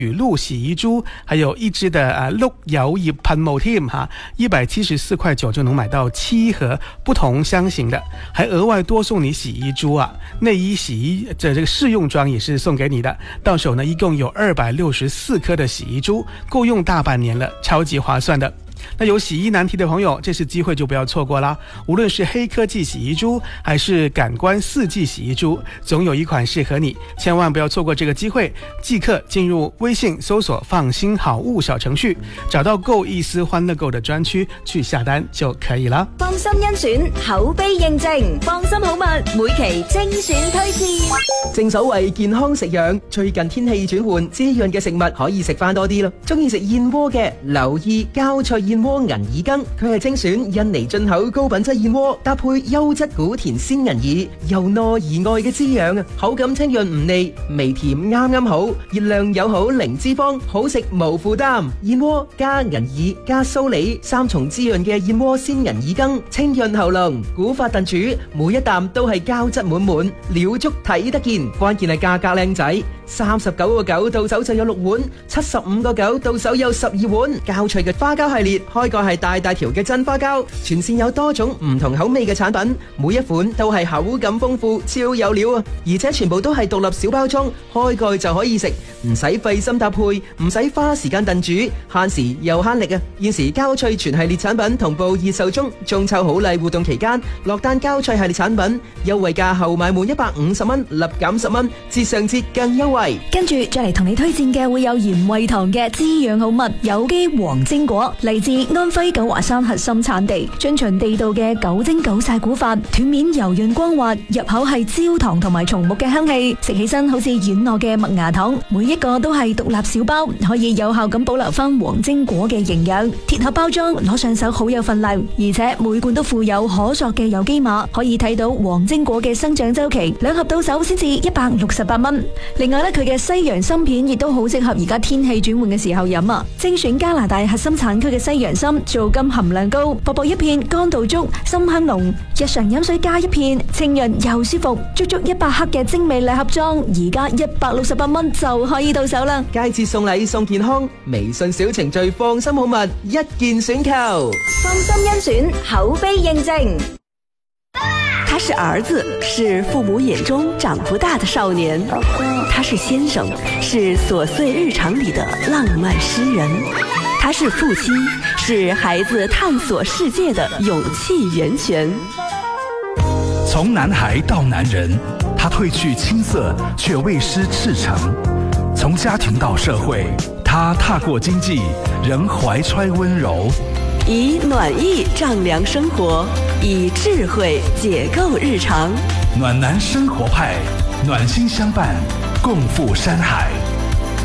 雨露洗衣珠，还有一支的碌柚葉噴霧添哈，174.9塊就能買到7盒不同香型的，還額外多送你洗衣珠啊，內衣洗衣這個試用裝也是送給你的，到手呢一共有264顆的洗衣珠，夠用大半年了，超級划算的。那有洗衣难题的朋友，这次机会就不要错过啦！无论是黑科技洗衣珠，还是感官4季洗衣珠，总有一款适合你，千万不要错过这个机会！即刻进入微信搜索"放心好物"小程序，找到购意思歡樂購的專區去下單就可以啦。 放心甄選，口碑認證，放心好物每期精選推薦。 正所謂健康食養，最近天氣轉換，滋潤嘅食物可以食翻多啲咯。中意食燕窩嘅，留意膠脆燕窩銀耳羹，佢係精選印尼進口高品質燕窩，搭配優質古田鮮銀耳，由內而外嘅滋養啊，口感清潤唔膩，微甜啱啱好，熱量友好零脂肪，好食無負擔。燕窩加銀耳加蘇梨3重滋潤嘅燕窩鮮銀耳羹，清潤喉嚨，古法燉煮，每一啖都係膠質滿滿，料足睇得見。關鍵係價格靚仔，39.9到手就有6碗，75.9到手有12碗。膠脆嘅花膠系列，開蓋係大大條嘅真花膠，全線有多種唔同口味嘅產品，每一款都係口感豐富，超有料啊！而且全部都係獨立小包裝，開蓋就可以食，唔使費心搭配，唔使花時間燉煮，慳時又慳力啊！現時膠脆全系列產品同步熱售中，中秋好禮活動期間，落單膠脆系列產品優惠價後買滿150蚊，立減10蚊，節上節更優惠。 跟住再嚟同你推薦嘅會有鹽惠堂嘅滋養好物有機黃精果，嚟自安徽九華山核心產地，遵循地道嘅9蒸9曬古法，斷面柔潤光滑，入口係焦糖同埋松木嘅香氣，食起身好似軟糯嘅麥芽糖，每一個都係獨立小包，可以有效咁保留翻黃精果嘅營養。鐵盒包裝攞上手好有份量，而且每罐都附有可塑嘅有機碼，可以睇到黃精果嘅生長周期，2盒到手先至168蚊。另外咧，佢嘅西洋參片亦都好適合而家天氣轉換嘅時候飲啊！精選加拿大核心產區嘅西洋參，皂苷含量高，薄薄一片，乾度足，深香濃。日常飲水加一片，清潤又舒服。足足100克嘅精美禮盒裝，而家168蚊就可以到手啦！ 佳節送禮送健康，微信小程序放心好物，一件選購。 放心甄選，口碑認證。 他是兒子，是父母眼中長不大的少年；他是先生，是瑣碎日常裡的浪漫詩人；他是父親，是孩子探索世界的勇氣源泉。 從男孩到男人，他褪去青澀，卻未失赤誠；從家庭到社會，他踏過經濟，仍懷揣溫柔。 以暖意丈量生活，以智慧解構日常。 暖男生活派，暖心相伴，共赴山海。